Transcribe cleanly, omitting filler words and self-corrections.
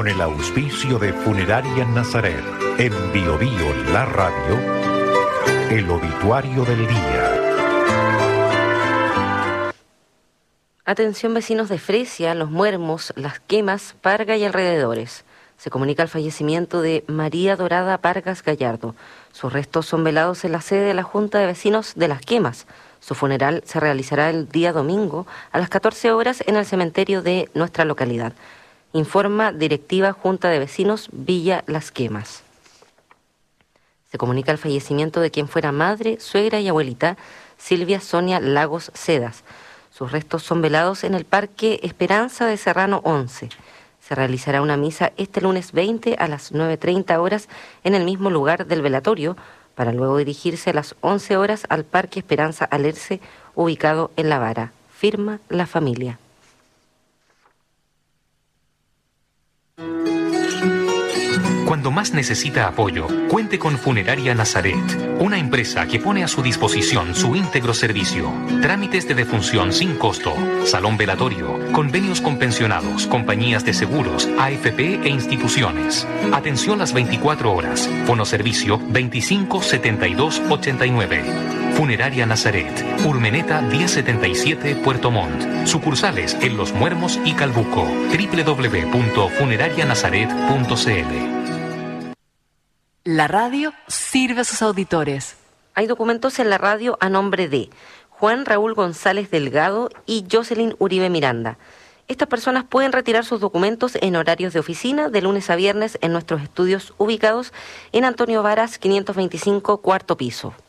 con el auspicio de Funeraria Nazaret, en Biobío La Radio, el obituario del día. Atención vecinos de Fresia, Los Muermos, Las Quemas, Parga y alrededores. Se comunica el fallecimiento de María Dorada Vargas Gallardo. Sus restos son velados en la sede de la Junta de Vecinos de Las Quemas. Su funeral se realizará el día domingo a las 14 horas en el cementerio de nuestra localidad. Informa Directiva Junta de Vecinos Villa Las Quemas. Se comunica el fallecimiento de quien fuera madre, suegra y abuelita, Silvia Sonia Lagos Cedas. Sus restos son velados en el Parque Esperanza de Serrano 11. Se realizará una misa este lunes 20 a las 9:30 horas en el mismo lugar del velatorio, para luego dirigirse a las 11 horas al Parque Esperanza Alerce, ubicado en La Vara. Firma la familia. Cuando más necesita apoyo, cuente con Funeraria Nazaret, una empresa que pone a su disposición su íntegro servicio. Trámites de defunción sin costo, salón velatorio, convenios con pensionados, compañías de seguros, AFP e instituciones. Atención las 24 horas. Fonoservicio 25 72 89. Funeraria Nazaret, Urmeneta 1077 Puerto Montt. Sucursales en Los Muermos y Calbuco. www.funerarianazaret.cl. La radio sirve a sus auditores. Hay documentos en la radio a nombre de Juan Raúl González Delgado y Jocelyn Uribe Miranda. Estas personas pueden retirar sus documentos en horarios de oficina de lunes a viernes en nuestros estudios ubicados en Antonio Varas 525, cuarto piso.